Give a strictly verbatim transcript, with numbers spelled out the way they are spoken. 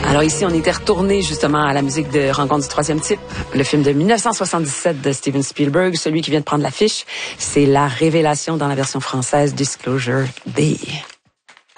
Alors ici, on était retourné justement à la musique de Rencontre du troisième type, le film de dix-neuf cent soixante-dix-sept de Steven Spielberg. Celui qui vient de prendre l'affiche, c'est La Révélation dans la version française, Disclosure Day.